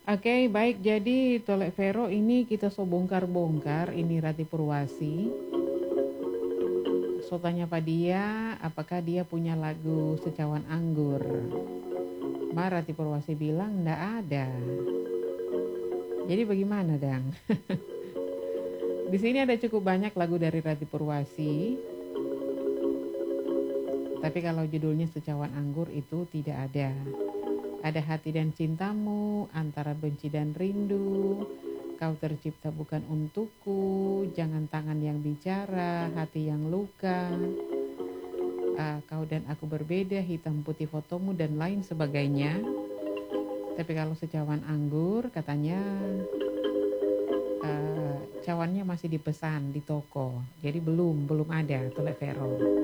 Oke, baik. Jadi Tolek Vero ini kita so bongkar-bongkar ini Rati Purwasi. So tanya pada dia, apakah dia punya lagu Secawan Anggur. Rati Purwasi bilang ndak ada. Jadi bagaimana, Dang? Di sini ada cukup banyak lagu dari Rati Purwasi. Tapi kalau judulnya Secawan Anggur itu tidak ada. Ada Hati dan Cintamu, Antara Benci dan Rindu, Kau Tercipta Bukan Untukku, Jangan Tangan Yang Bicara, Hati Yang Luka, Kau dan Aku Berbeda, Hitam Putih Fotomu, dan lain sebagainya. Tapi kalau Secawan Anggur katanya cawannya masih dipesan di toko. Jadi belum ada Tolek Vero.